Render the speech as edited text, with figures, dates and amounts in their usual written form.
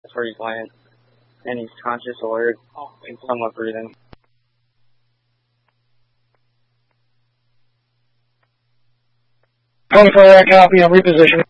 where he's laying, and he's conscious, alert, and somewhat breathing. Tony for that copy, I'm repositioning.